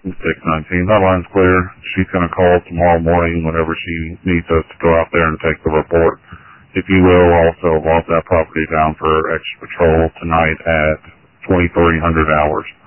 619. That line's clear. She's going to call tomorrow morning whenever she needs us to go out there and take the report. If you will, also lock that property down for extra patrol tonight at 2300 hours.